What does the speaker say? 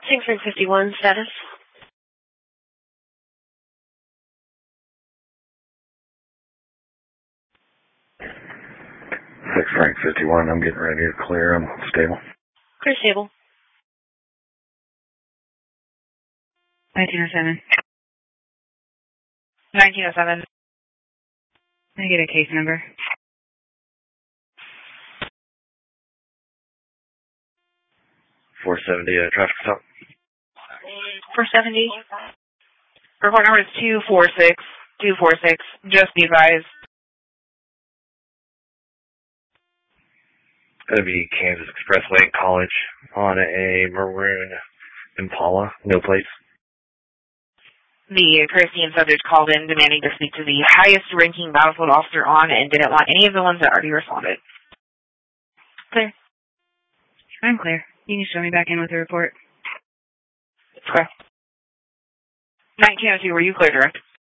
Frank 51, status. Frank 51, I'm getting ready to clear. I'm stable. Clear stable. 1907. 1907. Can I get a case number? 470, traffic stop. 470. Report number is 246. 246. Just be advised. Gonna be Kansas Expressway College on a maroon Impala, no plates. The Caribbean subject called in demanding to speak to the highest ranking battlefield officer on and didn't want any of the ones that already responded. Clear. I'm clear. You can show me back in with the report. Okay. 1902, were you clear, direct?